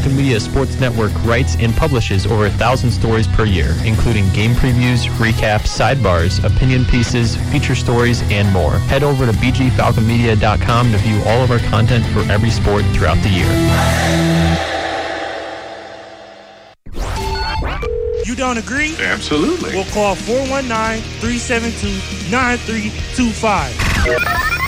Falcon Media Sports Network writes and publishes over 1,000 stories per year, including game previews, recaps, sidebars, opinion pieces, feature stories, and more. Head over to bgfalconmedia.com to view all of our content for every sport throughout the year. You don't agree? Absolutely. We'll call 419-372-9325.